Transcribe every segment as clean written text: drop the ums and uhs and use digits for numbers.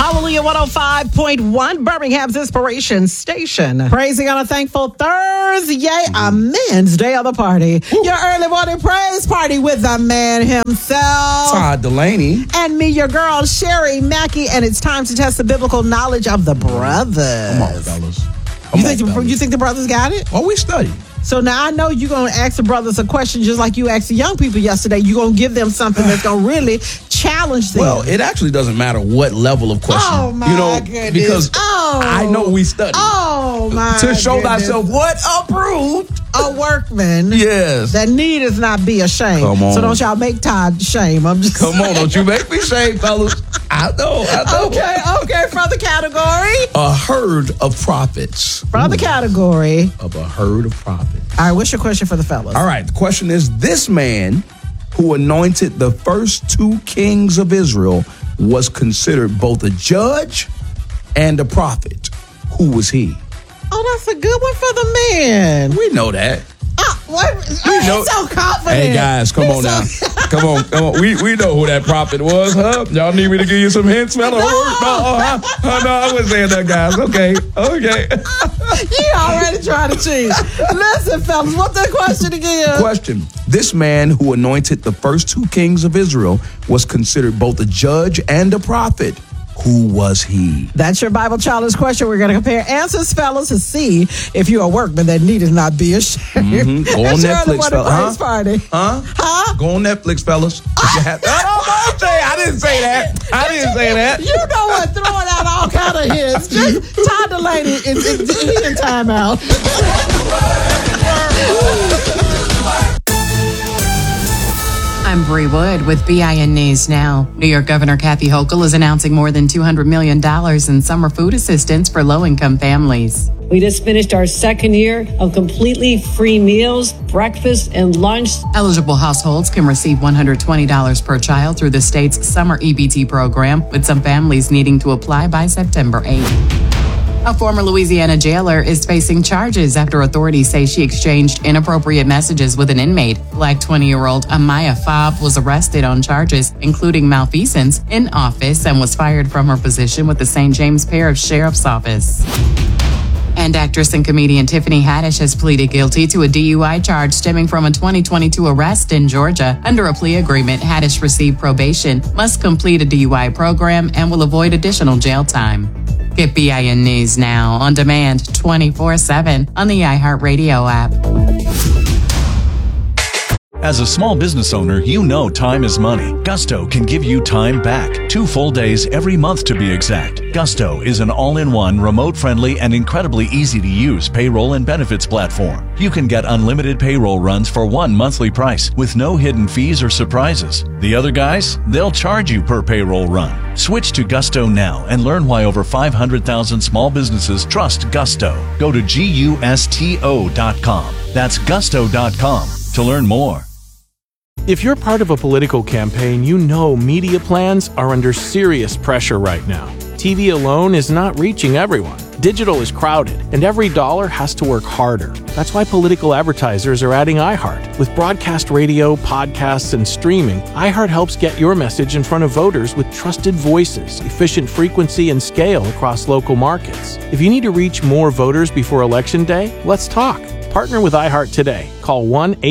Hallelujah 105.1, Birmingham's Inspiration Station. Praising on a thankful Thursday, a men's day of the party. Woo. Your early morning praise party with the man himself, Todd Delaney. And me, your girl, Sherry Mackey. And it's time to test the biblical knowledge of the brothers. Come on, fellas. You think the brothers got it? Oh, we study. So now I know you're going to ask the brothers a question just like you asked the young people yesterday. You're going to give them something that's going to really challenge them. Well, it actually doesn't matter what level of question. Oh, my goodness. Because I know we study. Oh, my To show goodness. thyself what approved. A workman. Yes. That needeth not be ashamed. Come on. So don't y'all make Todd shame. I'm just Come on, don't you make me shame, fellas. I know. Okay, for the category. A herd of prophets. For the category. Of a herd of prophets. All right, what's your question for the fellas? All right, the question is, this man who anointed the first two kings of Israel was considered both a judge and a prophet. Who was he? Oh, that's a good one for the man. We know that. He's so confident. Hey, guys, come on now. Come on. We know who that prophet was, huh? Y'all need me to give you some hints, fella? No, I wasn't saying that, guys. Okay. You already tried to cheat. Listen, fellas, what's the question again? Question. This man who anointed the first two kings of Israel was considered both a judge and a prophet. Who was he? That's your Bible challenge question. We're going to compare answers, fellas, to see if you're a workman that needed not be ashamed. Mm-hmm. Go on Netflix, fellas. Party. Huh? Go on Netflix, fellas. I didn't say that. You know what? Throwing out all kind of hits. Just Todd Delaney is in timeout. I'm Bree Wood with BIN News Now. New York Governor Kathy Hochul is announcing more than $200 million in summer food assistance for low-income families. We just finished our second year of completely free meals, breakfast, and lunch. Eligible households can receive $120 per child through the state's summer EBT program, with some families needing to apply by September 8th. A former Louisiana jailer is facing charges after authorities say she exchanged inappropriate messages with an inmate. Black 20-year-old Amaya Fobb was arrested on charges, including malfeasance, in office and was fired from her position with the St. James Parish Sheriff's Office. And actress and comedian Tiffany Haddish has pleaded guilty to a DUI charge stemming from a 2022 arrest in Georgia. Under a plea agreement, Haddish received probation, must complete a DUI program, and will avoid additional jail time. Get BIN News Now on demand 24/7 on the iHeartRadio app. As a small business owner, you know time is money. Gusto can give you time back. 2 full days every month to be exact. Gusto is an all-in-one, remote-friendly, and incredibly easy-to-use payroll and benefits platform. You can get unlimited payroll runs for one monthly price with no hidden fees or surprises. The other guys, they'll charge you per payroll run. Switch to Gusto now and learn why over 500,000 small businesses trust Gusto. Go to GUSTO.com. That's Gusto.com to learn more. If you're part of a political campaign, you know media plans are under serious pressure right now. TV alone is not reaching everyone. Digital is crowded, and every dollar has to work harder. That's why political advertisers are adding iHeart. With broadcast radio, podcasts, and streaming, iHeart helps get your message in front of voters with trusted voices, efficient frequency, and scale across local markets. If you need to reach more voters before Election Day, let's talk. Partner with iHeart today. Call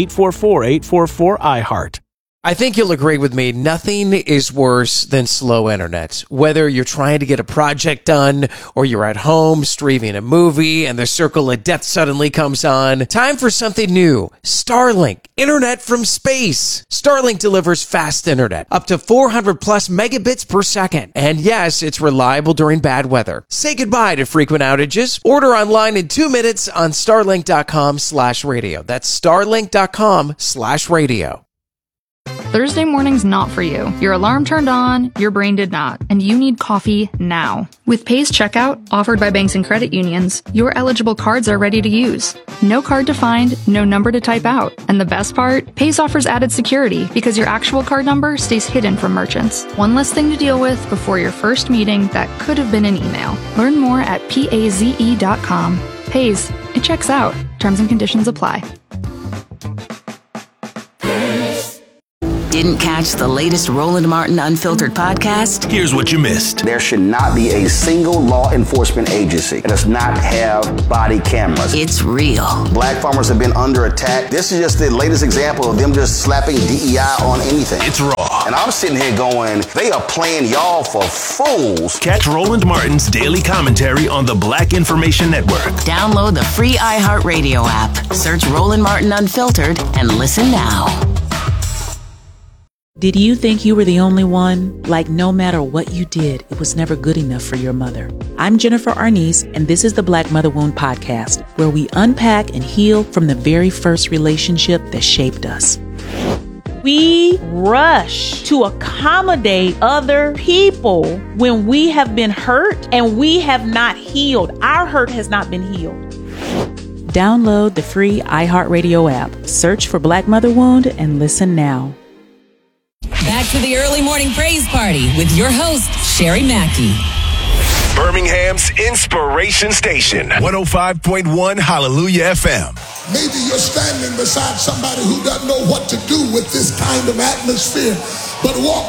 1-844-844-iHeart. I think you'll agree with me, nothing is worse than slow internet. Whether you're trying to get a project done or you're at home streaming a movie and the circle of death suddenly comes on, time for something new. Starlink, internet from space. Starlink delivers fast internet, up to 400 plus megabits per second. And yes, it's reliable during bad weather. Say goodbye to frequent outages. Order online in 2 minutes on starlink.com/radio. That's starlink.com/radio. Thursday morning's not for you. Your alarm turned on, your brain did not, and you need coffee now. With Pay's Checkout, offered by banks and credit unions, your eligible cards are ready to use. No card to find, no number to type out. And the best part? Pay's offers added security because your actual card number stays hidden from merchants. One less thing to deal with before your first meeting that could have been an email. Learn more at PAZE.com. Pay's, it checks out. Terms and conditions apply. Didn't catch the latest Roland Martin Unfiltered podcast? Here's what you missed. There should not be a single law enforcement agency that does not have body cameras. It's real. Black farmers have been under attack. This is just the latest example of them just slapping DEI on anything. It's raw. And I'm sitting here going, they are playing y'all for fools. Catch Roland Martin's daily commentary on the Black Information Network. Download the free iHeartRadio app. Search Roland Martin Unfiltered and listen now. Did you think you were the only one? Like no matter what you did, it was never good enough for your mother. I'm Jennifer Arnice, and this is the Black Mother Wound Podcast, where we unpack and heal from the very first relationship that shaped us. We rush to accommodate other people when we have been hurt and we have not healed. Our hurt has not been healed. Download the free iHeartRadio app. Search for Black Mother Wound and listen now. Back to the early morning praise party with your host, Sherry Mackey. Birmingham's Inspiration Station, 105.1 Hallelujah FM. Maybe you're standing beside somebody who doesn't know what to do with this kind of atmosphere, but walk